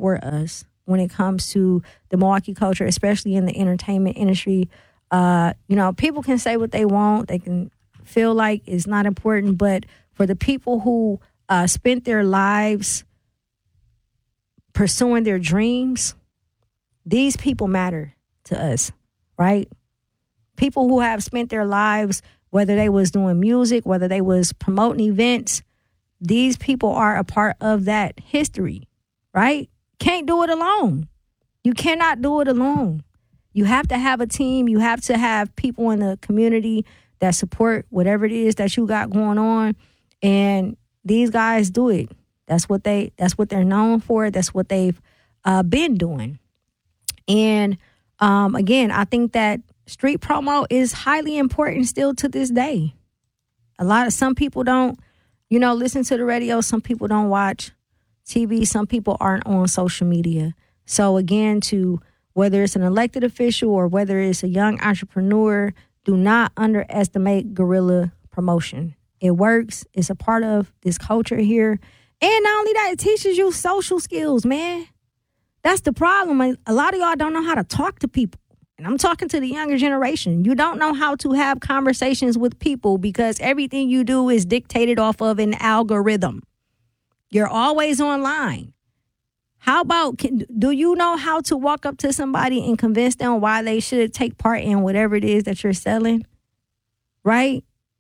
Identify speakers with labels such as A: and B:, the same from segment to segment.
A: support us when it comes to the Milwaukee culture, especially in the entertainment industry. People can say what they want. They can feel like it's not important. But for the people who spent their lives pursuing their dreams, these people matter to us, right? People who have spent their lives, whether they was doing music, whether they was promoting events, these people are a part of that history, right? Can't do it alone. You cannot do it alone. You have to have a team. You have to have people in the community that support whatever it is that you got going on. And these guys do it. That's what they're known for. That's what they've been doing. And again, I think that street promo is highly important still to this day. Some people don't, listen to the radio. Some people don't watch TV. Some people aren't on social media. So again, whether it's an elected official or whether it's a young entrepreneur, do not underestimate guerrilla promotion. It works. It's a part of this culture here. And not only that, it teaches you social skills, man. That's the problem. A lot of y'all don't know how to talk to people. And I'm talking to the younger generation. You don't know how to have conversations with people because everything you do is dictated off of an algorithm. You're always online. How about, do you know how to walk up to somebody and convince them why they should take part in whatever it is that you're selling? Right?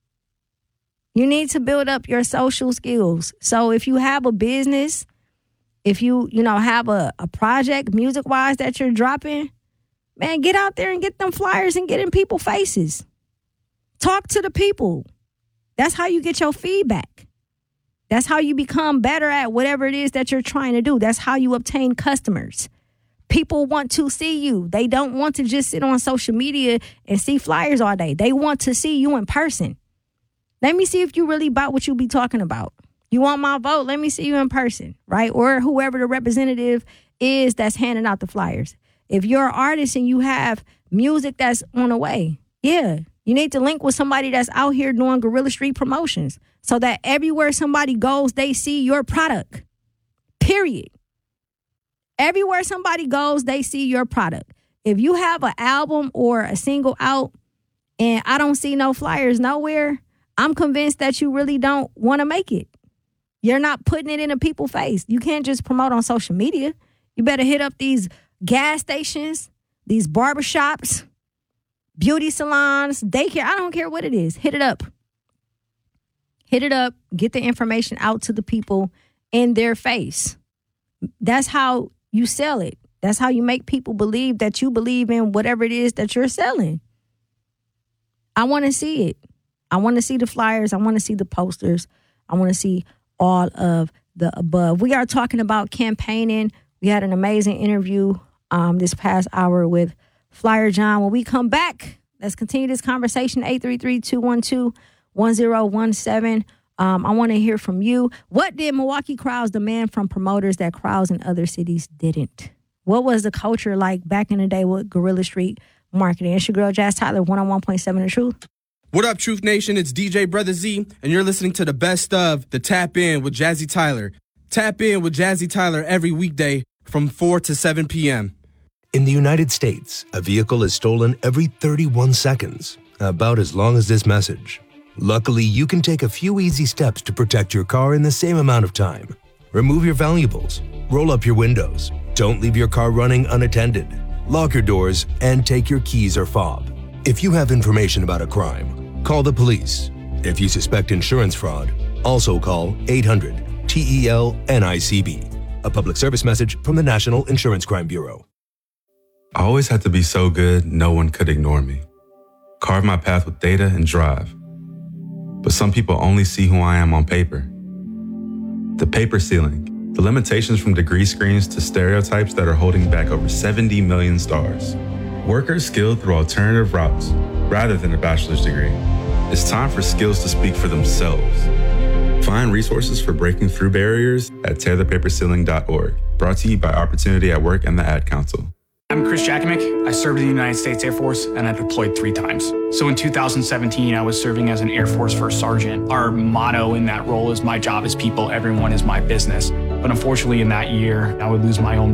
A: You need to build up your social skills. So if you have a business, if you have a project music-wise that you're dropping, man, get out there and get them flyers and get in people's faces. Talk to the people. That's how you get your feedback. That's how you become better at whatever it is that you're trying to do. That's how you obtain customers. People want to see you. They don't want to just sit on social media and see flyers all day. They want to see you in person. Let me see if you really about what you be talking about. You want my vote? Let me see you in person, right? Or whoever the representative is that's handing out the flyers. If you're an artist and you have music that's on the way, yeah, you need to link with somebody that's out here doing guerrilla street promotions so that everywhere somebody goes, they see your product, period. Everywhere somebody goes, they see your product. If you have an album or a single out and I don't see no flyers nowhere, I'm convinced that you really don't want to make it. You're not putting it in a people's face. You can't just promote on social media. You better hit up these gas stations, these barbershops, beauty salons, daycare. I don't care what it is. Hit it up. Hit it up. Get the information out to the people in their face. That's how you sell it. That's how you make people believe that you believe in whatever it is that you're selling. I want to see it. I want to see the flyers. I want to see the posters. I want to see all of the above. We are talking about campaigning. We had an amazing interview this past hour with Flyer John. When we come back, let's continue this conversation. 833-212-1017. I want to hear from you. What did Milwaukee crowds demand from promoters that crowds in other cities didn't? What was the culture like back in the day with Guerrilla Street marketing? It's your girl, Jazz Tyler, 101.7 The Truth.
B: What up, Truth Nation? It's DJ Brother Z, and you're listening to the best of the Tap In with Jazzy Tyler. Tap in with Jazzy Tyler every weekday from 4 to 7 p.m.
C: In the United States, a vehicle is stolen every 31 seconds, about as long as this message. Luckily, you can take a few easy steps to protect your car in the same amount of time. Remove your valuables, roll up your windows, don't leave your car running unattended, lock your doors, and take your keys or fob. If you have information about a crime, call the police. If you suspect insurance fraud, also call 800-TEL-NICB. A public service message from the National Insurance Crime Bureau.
D: I always had to be so good, no one could ignore me. Carve my path with data and drive. But some people only see who I am on paper. The paper ceiling, the limitations from degree screens to stereotypes that are holding back over 70 million stars. Workers skilled through alternative routes rather than a bachelor's degree. It's time for skills to speak for themselves. Find resources for breaking through barriers at tearthepaperceiling.org. Brought to you by Opportunity at Work and the Ad Council.
E: I'm Chris Jakimick. I served in the United States Air Force and I deployed 3 times. So in 2017, I was serving as an Air Force First Sergeant. Our motto in that role is my job is people, everyone is my business. But unfortunately in that year, I would lose my own